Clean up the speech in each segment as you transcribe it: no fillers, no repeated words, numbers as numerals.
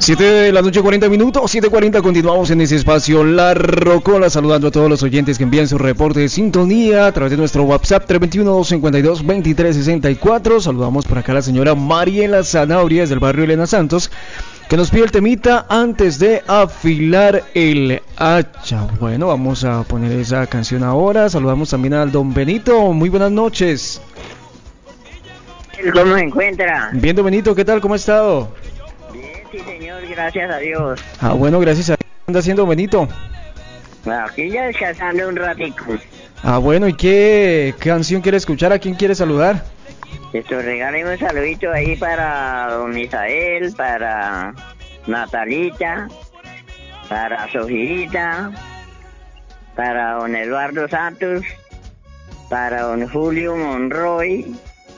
7 de la noche, 40 minutos, 7:40, continuamos en ese espacio La Rocola, saludando a todos los oyentes que envían su reporte de sintonía a través de nuestro WhatsApp 321-252-2364. Saludamos por acá a la señora Mariela Zanabria del barrio Elena Santos, que nos pide el temita antes de afilar el hacha. Bueno, vamos a poner esa canción ahora. Saludamos también al don Benito, muy buenas noches. ¿Cómo se encuentra? Bien, don Benito, ¿qué tal? ¿Cómo ha estado? Sí, señor, gracias a Dios. Bueno, gracias a Dios. ¿Qué anda haciendo, Benito? Aquí ya descansando un ratico. Bueno, ¿y qué canción quiere escuchar? ¿A quién quiere saludar? Regáleme un saludito ahí para don Misael, para Natalita, para Sofita, para don Eduardo Santos, para don Julio Monroy,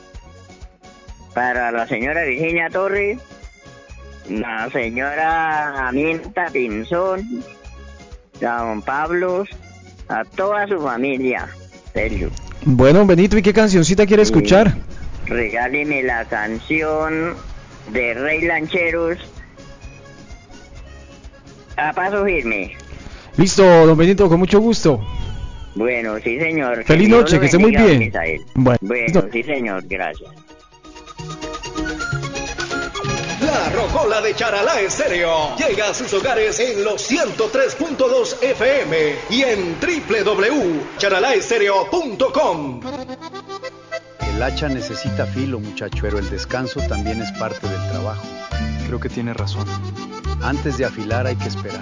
para la señora Virginia Torres, la señora Aminta Pinzón, a don Pablo, a toda su familia. Sergio. Bueno, Benito, ¿y qué cancioncita quiere escuchar? Regáleme la canción de Rey Lancheros, a paso firme. Listo, don Benito, con mucho gusto. Bueno, sí, señor. Feliz noche, que esté muy bien. Bueno, sí, señor, gracias. La Rocola de Charalá Estéreo llega a sus hogares en los 103.2 FM y en www.charalaestereo.com. El hacha necesita filo, muchacho, pero el descanso también es parte del trabajo. Creo que tiene razón. Antes de afilar hay que esperar.